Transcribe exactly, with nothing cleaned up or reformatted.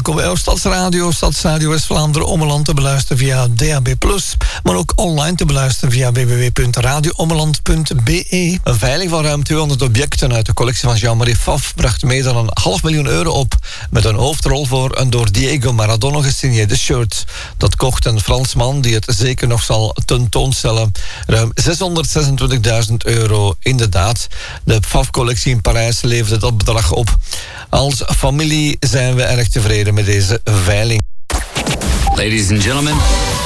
welkom bij jouw Stadsradio. Stadsradio West-Vlaanderen Ommeland te beluisteren via D A B plus, maar ook online te beluisteren via w w w punt radio ommeland punt b e. Een veiling van ruim tweehonderd objecten uit de collectie van Jean-Marie Pfaff bracht meer dan een half miljoen euro op, met een hoofdrol voor een door Diego Maradona gesigneerde shirt. Dat kocht een Fransman die het zeker nog zal tentoonstellen. Ruim zeshonderdzesentwintigduizend euro. Inderdaad, de Pfaff-collectie in Parijs leverde dat bedrag op. Als familie zijn we erg tevreden met deze veiling. Ladies and gentlemen.